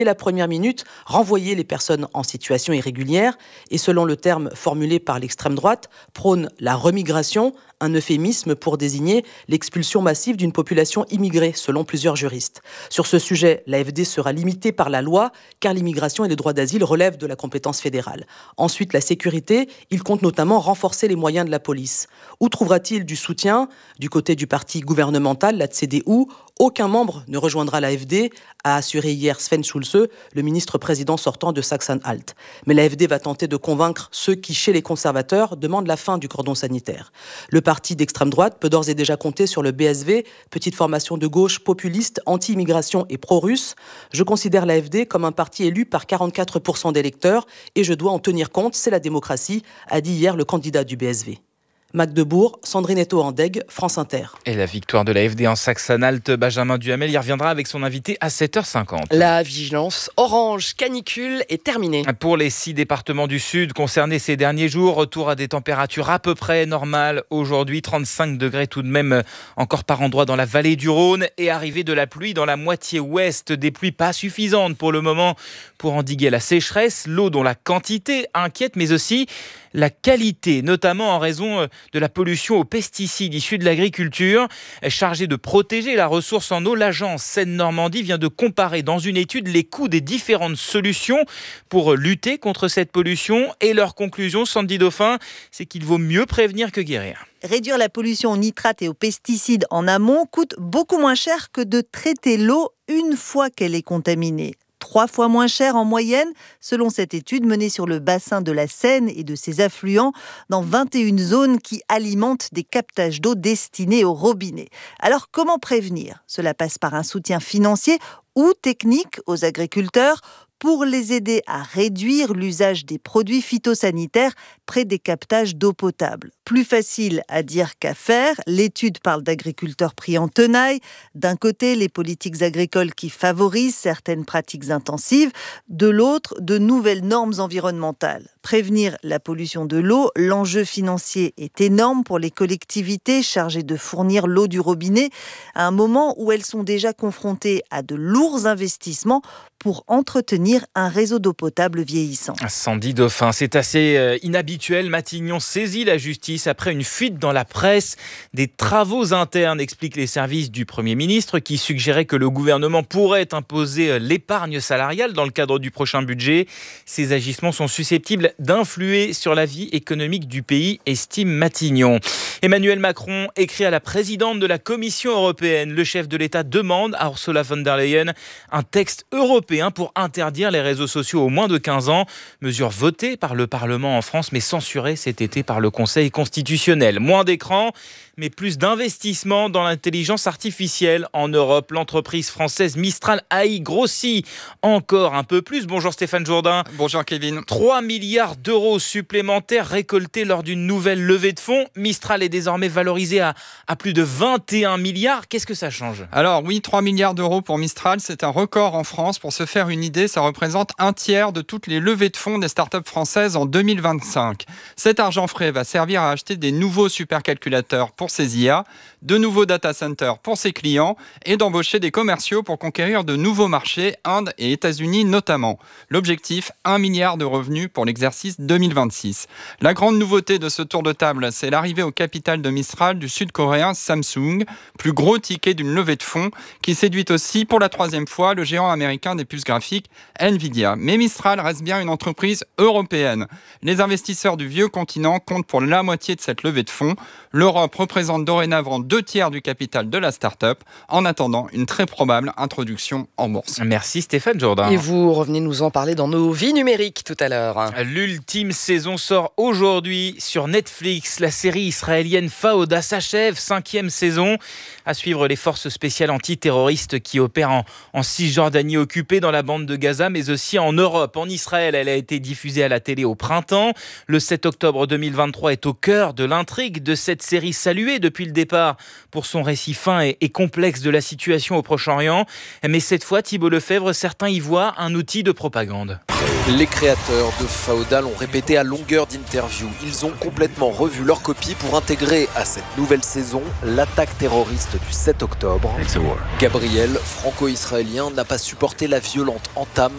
la première minute, renvoyer les personnes en situation irrégulière et, selon le terme formulé par l'extrême droite, prône la remigration, un euphémisme pour désigner l'expulsion massive d'une population immigrée, selon plusieurs juristes. Sur ce sujet, l'AfD sera limitée par la loi, car l'immigration et les droits d'asile relèvent de la compétence fédérale. Ensuite, la sécurité, il compte notamment renforcer les moyens de la police. Où trouvera-t-il du soutien du côté du parti gouvernemental, la CDU? Aucun membre ne rejoindra l'AfD, a assuré hier Sven Schulze, le ministre-président sortant de Sachsen-Anhalt. Mais l'AfD va tenter de convaincre ceux qui, chez les conservateurs, demandent la fin du cordon sanitaire. Le parti d'extrême droite peut d'ores et déjà compter sur le BSV, petite formation de gauche populiste, anti-immigration et pro-russe. Je considère l'AfD comme un parti élu par 44% d'électeurs et je dois en tenir compte, c'est la démocratie, a dit hier le candidat du BSV. Magdebourg, Sandrine Eto-Andeg, France Inter. Et la victoire de l'AfD en Saxe-Anhalt, Benjamin Duhamel y reviendra avec son invité à 7h50. La vigilance orange canicule est terminée. Pour les 6 départements du Sud concernés ces derniers jours, retour à des températures à peu près normales. Aujourd'hui, 35 degrés tout de même encore par endroit dans la vallée du Rhône et arrivée de la pluie dans la moitié ouest. Des pluies pas suffisantes pour le moment pour endiguer la sécheresse. L'eau dont la quantité inquiète, mais aussi la qualité, notamment en raison de la pollution aux pesticides issus de l'agriculture. Chargée de protéger la ressource en eau, l'agence Seine-Normandie vient de comparer dans une étude les coûts des différentes solutions pour lutter contre cette pollution. Et leur conclusion, Sandy Dauphin, c'est qu'il vaut mieux prévenir que guérir. Réduire la pollution aux nitrates et aux pesticides en amont coûte beaucoup moins cher que de traiter l'eau une fois qu'elle est contaminée. 3 fois moins cher en moyenne, selon cette étude menée sur le bassin de la Seine et de ses affluents, dans 21 zones qui alimentent des captages d'eau destinés aux robinets. Alors comment prévenir ? Cela passe par un soutien financier ou technique aux agriculteurs pour les aider à réduire l'usage des produits phytosanitaires près des captages d'eau potable. Plus facile à dire qu'à faire, l'étude parle d'agriculteurs pris en tenaille. D'un côté, les politiques agricoles qui favorisent certaines pratiques intensives, de l'autre, de nouvelles normes environnementales. Prévenir la pollution de l'eau, l'enjeu financier est énorme pour les collectivités chargées de fournir l'eau du robinet, à un moment où elles sont déjà confrontées à de lourds investissements pour entretenir un réseau d'eau potable vieillissant. Sandy Dauphin, c'est assez inhabituel. Matignon saisit la justice après une fuite dans la presse. Des travaux internes, expliquent les services du Premier ministre, qui suggéraient que le gouvernement pourrait imposer l'épargne salariale dans le cadre du prochain budget. Ces agissements sont susceptibles d'influer sur la vie économique du pays, estime Matignon. Emmanuel Macron écrit à la présidente de la Commission européenne. Le chef de l'État demande à Ursula von der Leyen un texte européen pour interdire les réseaux sociaux aux moins de 15 ans. Mesure votée par le Parlement en France, mais censurée cet été par le Conseil constitutionnel. Moins d'écran, mais plus d'investissement dans l'intelligence artificielle en Europe. L'entreprise française Mistral AI grossit encore un peu plus. Bonjour Stéphane Jourdain. Bonjour Kevin. 3 milliards d'euros supplémentaires récoltés lors d'une nouvelle levée de fonds. Mistral est désormais valorisé à plus de 21 milliards. Qu'est-ce que ça change ? Alors oui, 3 milliards d'euros pour Mistral, c'est un record en France. Pour se faire une idée, ça représente un tiers de toutes les levées de fonds des startups françaises en 2025. Cet argent frais va servir à acheter des nouveaux supercalculateurs pour ses IA, de nouveaux data centers pour ses clients et d'embaucher des commerciaux pour conquérir de nouveaux marchés, Inde et États-Unis notamment. L'objectif, 1 milliard de revenus pour l'exercice 2026. La grande nouveauté de ce tour de table, c'est l'arrivée au capital de Mistral du sud-coréen Samsung, plus gros ticket d'une levée de fonds qui séduit aussi pour la 3e fois le géant américain des puces graphiques Nvidia. Mais Mistral reste bien une entreprise européenne. Les investisseurs du vieux continent comptent pour la moitié de cette levée de fonds. L'Europe représente dorénavant 2 tiers du capital de la start-up, en attendant une très probable introduction en bourse. Merci Stéphane Jourdain. Et vous revenez nous en parler dans nos vies numériques tout à l'heure. L'ultime saison sort aujourd'hui sur Netflix. La série israélienne Fauda s'achève, 5e saison. À suivre les forces spéciales antiterroristes qui opèrent en Cisjordanie occupée, dans la bande de Gaza, mais aussi en Europe. En Israël, elle a été diffusée à la télé au printemps. Le 7 octobre 2023 est au cœur de l'intrigue de cette série saluée depuis le départ pour son récit fin et complexe de la situation au Proche-Orient. Mais cette fois, Thibault Lefebvre, certains y voient un outil de propagande. Les créateurs de Fauda l'ont répété à longueur d'interviews. Ils ont complètement revu leur copie pour intégrer à cette nouvelle saison l'attaque terroriste du 7 octobre. Gabriel, franco-israélien, n'a pas supporté la violente entame